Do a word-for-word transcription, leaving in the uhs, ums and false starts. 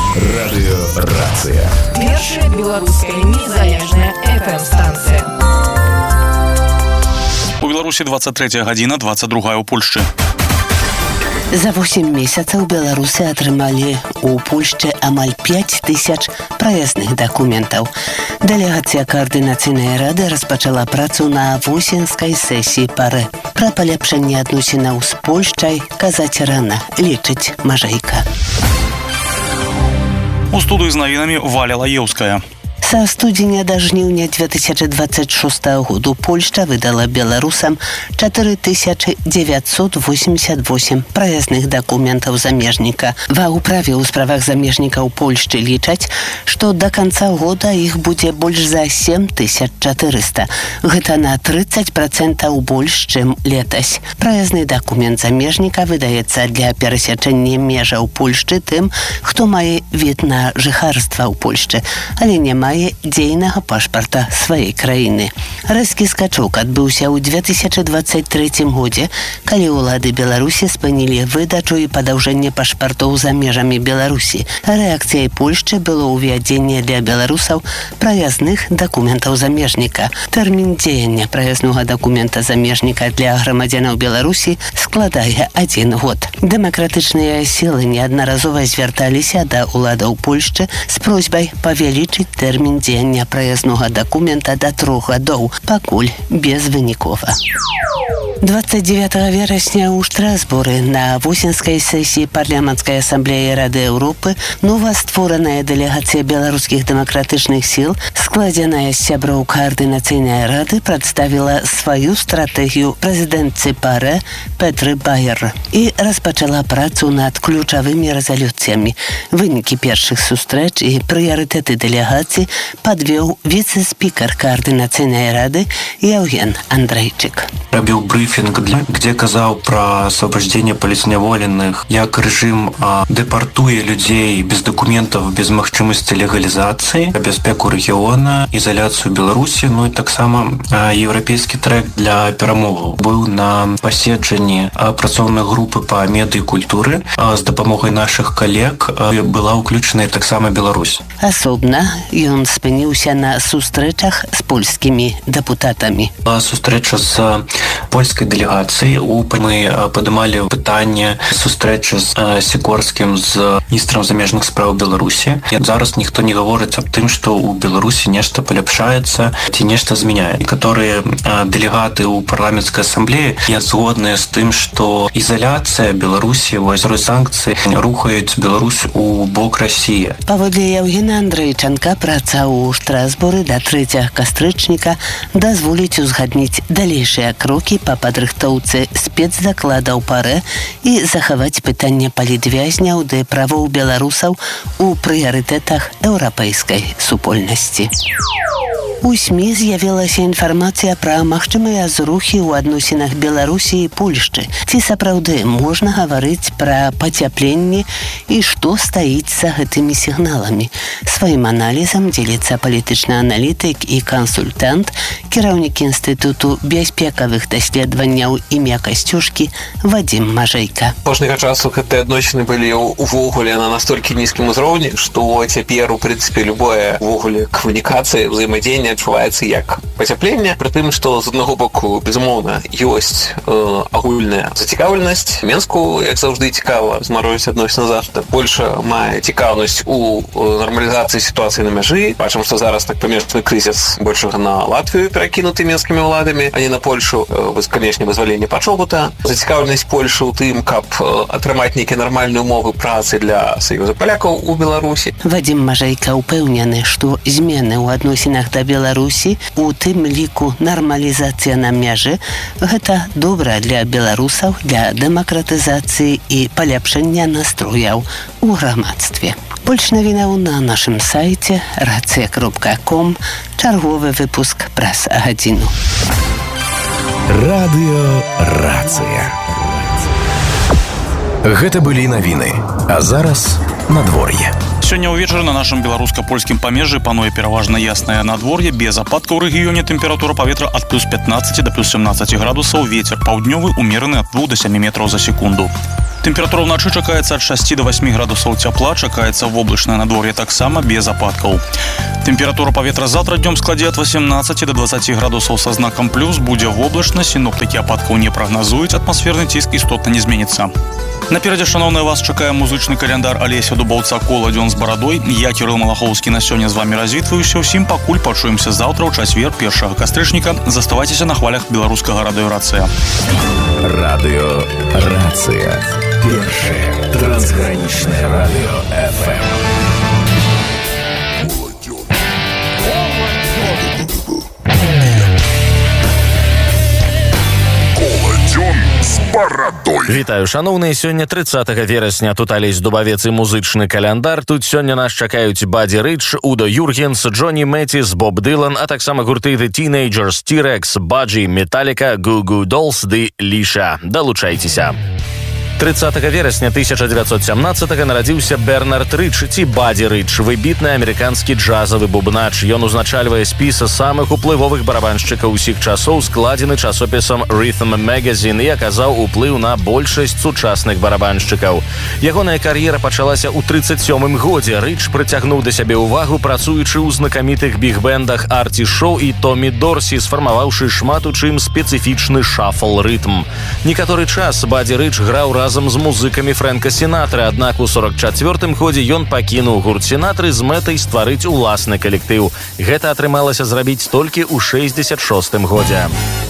Радыёрацыя. Першая беларуская незалежная эф эм-станцыя. У Беларусі двадцать третья гадзіна, двадцать другая ў Польшчы. За восемь месяцаў беларусы атрымалі у Польшчы амаль пять тысяч праездных дакументаў. Дэлегацыя Каардынацыйнай рады распачала працу на восеньскай сесіі пары. Пра паляпшэнне адносінаў з Польшчай казаць рана, лічыць Мажэйка. У студыі з навінамі Валя Лаеўская. Са студзеня да жніўня две тысячи двадцать шестого году Польшча выдала беларусам четыре тысячи девятьсот восемьдесят восемь праездных дакументаў замежніка. Ва ўправе ў справах замежнікаў Польшчы лічаць, што да канца года іх будзе больш за семь тысяч четыреста. Гэта на тридцать процентов больш, чым летась. Праездны дакумент замежніка выдаецца для перасячэння межаў Польшчы тым, хто мае від на жыхарства ў Польшчы, але не мае дзейнага пашпарта сваёй краіны. Рэзкі скачок адбыўся ў две тысячи двадцать третьем годзе, калі ўлады Беларусі спынілі выдачу і падаўжэнне пашпартоў за межамі Беларусі. Рэакцыяй Польшчы было ўвядзенне для беларусаў праязных дакументаў замежніка. Тэрмін дзеяння праязнога дакумента замежніка для грамадзянаў Беларусі складае адзін год. Дэмакратычныя сілы неаднаразова звярталіся да ўладаў Польшчы з просьбай павялічыць тэрмін дзеяння праязнога дакумента да трох гадоў, пакуль безвынікова. двадцать девятого верасня ў Штрасбуры на восеньскай сесіі парламенцкай асамблеі Рады Еўропы новаствораная дэлегацыя беларускіх дэмакратычных сіл, складзеная з сяброў Каардынацыйнай рады, прадставіла сваю стратэгію прэзідэнтцы пары Петры Баяр і распачала працу над ключавымі рэзалюцыямі. Вынікі першых сустрэч і прыярытэты дэлегацыі падвёў віцэ-спікар Каардынацыйнай рады Яўген Андрейчык. Рабіў брифинг, где казаў пра асвобождение паліцняволеных, як рэжым а, дэпартуе людзей без дакументаў, без магчымасці легалізацыі, бяспеку рэгіёна, ізаляцыю Беларусі, ну і таксама а, еўрапейскі трэк для перамоваў. Быў на паседжанні а, працоўнай групы па медыі культуры, а, з дапамогай нашых калег а, была ўключана таксама Беларусь. Асобна ён спыніўся на сустрэчах з польскімі дэпутатамі. А, сустрэча з польскай дэлегацыі у мы падымалі пытанне сустрэчы з Сікорскім, з міністрам замежных спраў Беларусі. Зараз ніхто не гаворыць аб тым, што ў Беларусі нешта паляпшаецца ці нешта змяняе. Некаторыя дэлегаты ў парламенцкай асамблеі не згодныя з тым, што ізаляцыя Беларусі, вайзрой санкцыі рухаюць Беларусь у бок Расіі. Паводле Яўгена Андрейчанка, праца ў Штрасбуры да трэцяга кастрычніка дазволіць узгадніць далейшыя крокі па падрыхтоўцы спецдакладаў пары і захаваць пытанне палітвязняў ды правоў беларусаў у прыярытэтах еўрапейскай супольнасці. У СМІ з'явілася інфармацыя пра магчымыя зрухі ў адносінах Беларусі і Польшчы. Ці сапраўды можна гаварыць пра пацяпленне і што стаіць за гэтымі сігналамі? Сваім аналізам дзеліцца палітычны аналітык і кансультант, кіраўнік інстытуту бяспекавых даследаванняў імя Касцюшкі Вадзім Мажэйка. Кожнага часу гэтыя адносіны былі увогуле на настолькі нізкім узроўні, што цяпер у прынцыпе любое увогуле камунікацыя, ўзаемадзеянне адчуваецца як пацяпленне, пры тым, што з аднаго боку, безумоўна, ёсць э, агульная зацікаўленасць. Менску, як заўжды, цікава змарозіць адносіны завтра. Польша мае цікаўнасць у нармалізацыі сітуацыі на мяжы. Бачым, што зараз так памежны крызіс большага на Латвію перакінуты менскімі ўладамі, а не на Польшу, без, канечне, вызвалення пачобута. Зацікаўленасць Польшы ў тым, каб атрымаць нейкія нармальныя умовы працы для саюза палякаў у Беларусі. Вадзім Мажэйка ўпэўнены, што змены ў адносінах да Беларусі, у тым ліку нармалізацыя на мяжы, гэта добра для беларусаў, для дэмакратызацыі і паляпшэння настрояў у грамадстве. Больш навінаў на нашым сайце рацыя кропка ком, чарговы выпуск праз гадзіну. Радыёрацыя. Гэта былі навіны, а зараз надвор'е. Сёння ўвечары на нашым беларуска-польскім памежжы пануе пераважна яснае надвор'е, без ападкаў у рэгіёне, тэмпература паветра ад плюс пятнадцать да плюс семнадцать градусаў, вецер паўднёвы умераны ад двух да сямі метраў за секунду. Тэмпература ўначы чакаецца ад шасці да васьмі градусаў цяпла, чакаецца воблачнае надвор'е таксама без ападкаў. Тэмпература паветра заўтра днём складзе ад васемнаццаці да дваццаці градусаў са знакам плюс, будзе воблачна, сіноптыкі ападкаў не прагназуюць, атмасферны ціск істотна не зменіцца. Наперадзе, шаноўныя, вас чакае музычны каляндар Алеся Дубаўца «Кола дзён з барадой». Я, Кірыл Малахоўскі, на сёння з вамі развітваюся. Усім пакуль пачуемся заўтра ў чацвер першага кастрычніка. Заставайцеся на хвалях беларускага радыёрацыя. Радыёрацыя. Першае трансгранічнае радыё эф эм. Вітаю, шаноўныя, сёння трыццатага верасня. Тут Алесь Дубавец і музычны каляндар. Тут сёння нас чакаюць Бадди Рич, Удо Юргенс, Джонні Мэтис, Боб Дилан, а таксама гурты The Teenagers, T-Rex, Budgie, Metallica, Goo Goo Dolls ды Ліша. Далучайцеся. трыццатага верасня тысяча дзевяцьсот сямнаццатага нарадзіўся Бернард Рич, ці Бадди Рич, выбітны амерыканскі джазавы бубнач. Ён узначальвае спіс самых уплывовых барабаншчыкаў усіх часоў, складзены часопісам Rhythm Magazine, і аказаў уплыў на большасць сучасных барабаншчыкаў. Ягоная кар'ера пачалася ў трыццаць сёмым годзе. Рич прыцягнуў да сябе ўвагу, працуючы ў знакамітых бігбэндах Арті Шоу і Томі Дорсі, сфармаваўшы шмат у чым спецыфічны шафл-рытм. Некаторы час Бадди Рич граў раз разам з музыкамі Фрэнка Сінатры, аднак у сорок чацвёртым годзе ён пакінуў гурт Сінатры з мэтай стварыць уласны калектыў. Гэта атрымалася зрабіць толькі ў шэсцьдзесят шостым годзе.